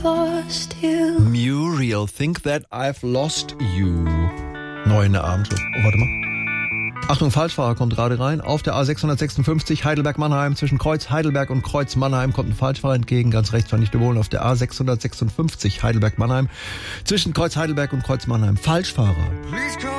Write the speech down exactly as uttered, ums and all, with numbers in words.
lost you. Muriel, think that I've lost you. Neu in der Abendshow. Oh, warte mal. Achtung, Falschfahrer kommt gerade rein. Auf der A sechshundertsechsundfünfzig Heidelberg-Mannheim. Zwischen Kreuz Heidelberg und Kreuz Mannheim kommt ein Falschfahrer entgegen. Ganz rechts fand ich wohnen. Auf der A sechshundertsechsundfünfzig Heidelberg-Mannheim. Zwischen Kreuz Heidelberg und Kreuz Mannheim. Falschfahrer.